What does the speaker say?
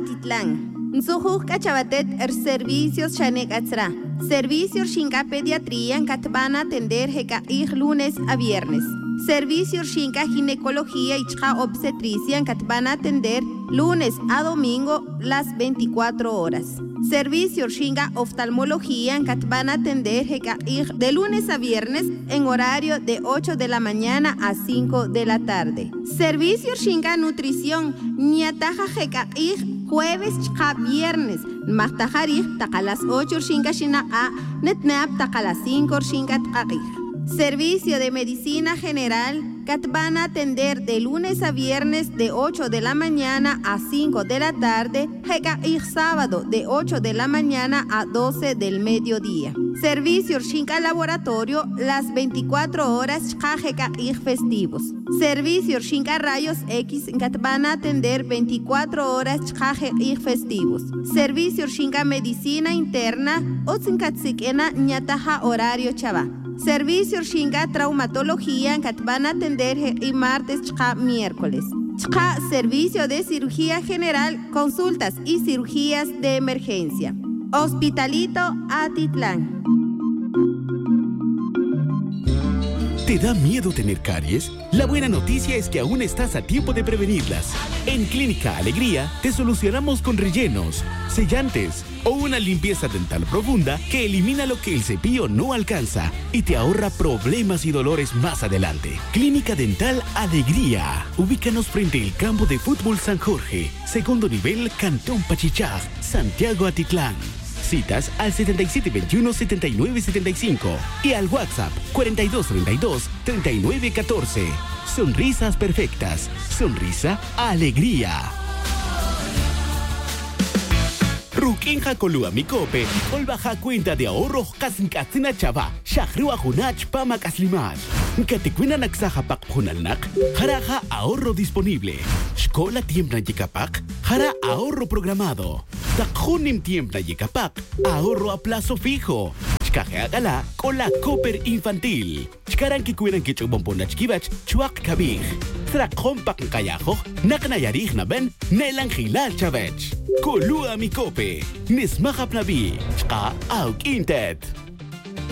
Atitlán. Nsujuk Cachabatet servicios Chanek Atzra. Servicios Shinka Pediatría que te van a atender lunes a viernes. Servicios Shinka Ginecología y Obstetricia que te van a atender lunes a domingo las 24 horas. Servicios Shinka Oftalmología que te van a atender de lunes a viernes en horario de 8 de la mañana a 5 de la tarde. Servicios Shinka Nutrición Niataja jueves a viernes. Mahtajarij taca las 8 Shinka Shina a Netnap taca las 5 Shinka Taqij. Servicio de Medicina General que te van a atender de lunes a viernes de 8 de la mañana a 5 de la tarde y sábado de 8 de la mañana a 12 del mediodía. Servicio Shinka Laboratorio las 24 horas y festivos. Servicio Shinka Rayos X que te van a atender 24 horas y festivos. Servicio Shinka Medicina Interna o Zinkatzikena Nyataja horario chava. Servicio Shinka Traumatología que te van a atender y martes miércoles. Servicio de Cirugía General, consultas y cirugías de emergencia. Hospitalito Atitlán. ¿Te da miedo tener caries? La buena noticia es que aún estás a tiempo de prevenirlas. En Clínica Alegría te solucionamos con rellenos, sellantes o una limpieza dental profunda que elimina lo que el cepillo no alcanza y te ahorra problemas y dolores más adelante. Clínica Dental Alegría. Ubícanos frente al campo de fútbol San Jorge, segundo nivel, Cantón Pachichaj, Santiago Atitlán. Citas al 7721-7975 y al WhatsApp 4232-3914. Sonrisas perfectas. Sonrisa Alegría. Rukinja Kolua Mikope, Olbaja cuenta de ahorro Kasinkatsina Chava, Shahrua Hunach Pama Kaslimach. Katikwina Naksaja Pak Hunalnak, Jaraja ahorro disponible. Shkola Tiempna Yikapak, Jara ahorro programado. Takhunim Tiempna Yikapak, ahorro a plazo fijo. Shkajeagala, Kola Cooper Infantil. Shkaran Kikuiran Kichubomponach Kibach, Chuak Kabij. Trakjon Pak Kayajo, Naknayarij Naben, Nelan Hilal Chavech. Kolua Mikope, Nismaja Pnabi, Shka Auk Intet.